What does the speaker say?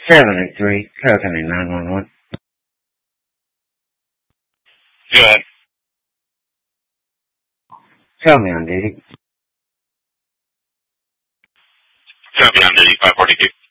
783, Carroll County 911. Go ahead. Tell me on duty. Copy on duty, 542.